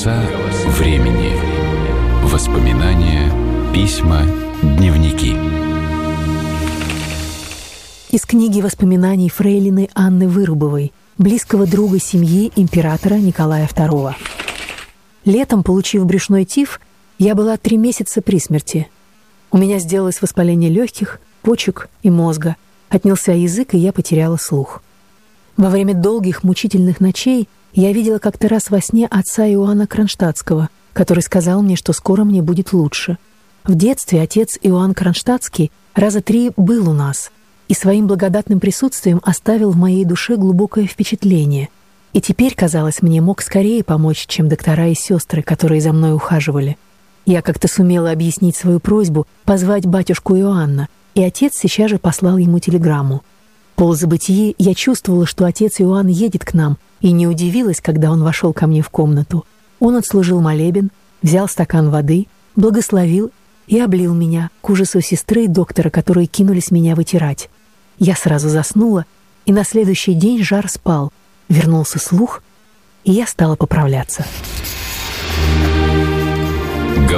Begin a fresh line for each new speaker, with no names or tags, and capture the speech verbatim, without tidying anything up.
Голоса времени. Воспоминания, письма, дневники.
Из книги воспоминаний фрейлины Анны Вырубовой, близкого друга семьи императора Николая второго. Летом, получив брюшной тиф, я была три месяца при смерти. У меня сделалось воспаление легких, почек и мозга. Отнялся язык, и я потеряла слух. Во время долгих мучительных ночей я видела как-то раз во сне отца Иоанна Кронштадтского, который сказал мне, что скоро мне будет лучше. В детстве отец Иоанн Кронштадтский раза три был у нас и своим благодатным присутствием оставил в моей душе глубокое впечатление. И теперь, казалось мне, мог скорее помочь, чем доктора и сестры, которые за мной ухаживали. Я как-то сумела объяснить свою просьбу позвать батюшку Иоанна, и отец сейчас же послал ему телеграмму. В полузабытии я чувствовала, что отец Иоанн едет к нам, и не удивилась, когда он вошел ко мне в комнату. Он отслужил молебен, взял стакан воды, благословил и облил меня, к ужасу сестры и доктора, которые кинулись меня вытирать. Я сразу заснула, и на следующий день жар спал, вернулся слух, и я стала поправляться.